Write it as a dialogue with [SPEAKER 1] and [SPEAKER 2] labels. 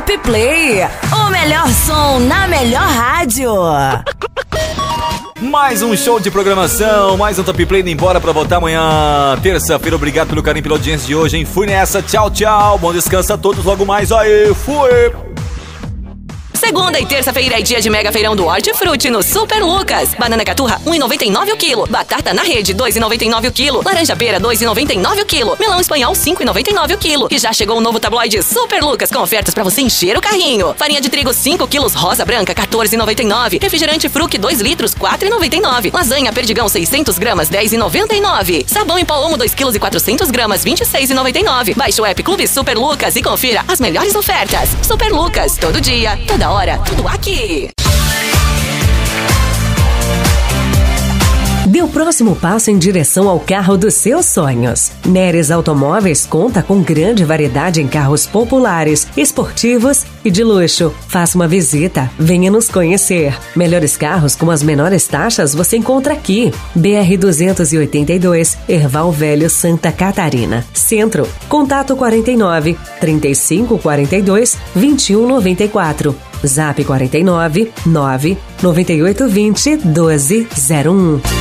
[SPEAKER 1] Top Play, o melhor som na melhor rádio.
[SPEAKER 2] Mais um show de programação, mais um Top Play indo embora pra voltar amanhã, terça-feira. Obrigado pelo carinho, pela audiência de hoje, hein? Fui nessa, tchau, tchau. Bom descanso a todos, logo mais, aí, fui!
[SPEAKER 3] Segunda e terça-feira é dia de mega feirão do Hortifruti no Super Lucas. Banana caturra, 1,99 o quilo. Batata na rede, 2,99 o quilo. Laranja pera, 2,99 o quilo. Melão espanhol, 5,99 o quilo. E já chegou o novo tabloide Super Lucas com ofertas pra você encher o carrinho. Farinha de trigo, 5 quilos, rosa branca, 14,99. Refrigerante Fruc, 2 litros, 4,99. Lasanha Perdigão, 600 gramas, 10,99. Sabão em pó Omo, 2 quilos e 400 gramas, 26,99. Baixe o app Clube Super Lucas e confira as melhores ofertas. Super Lucas, todo dia, toda hora, tudo aqui.
[SPEAKER 4] Dê o próximo passo em direção ao carro dos seus sonhos. Neres Automóveis conta com grande variedade em carros populares, esportivos e de luxo. Faça uma visita, venha nos conhecer. Melhores carros com as menores taxas você encontra aqui. BR-282, Erval Velho, Santa Catarina. Centro, contato 49 3542 2194. Zap 49 9 9820 1201.